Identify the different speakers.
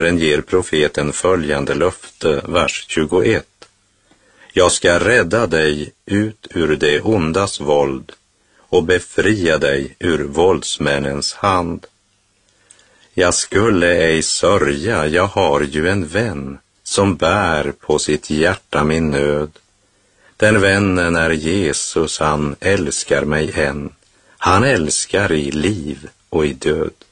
Speaker 1: Herren ger profeten följande löfte, vers 21. Jag ska rädda dig ut ur det ondas våld och befria dig ur våldsmännens hand. Jag skulle ej sörja, jag har ju en vän som bär på sitt hjärta min nöd. Den vännen är Jesus, han älskar mig än. Han älskar i liv och i död.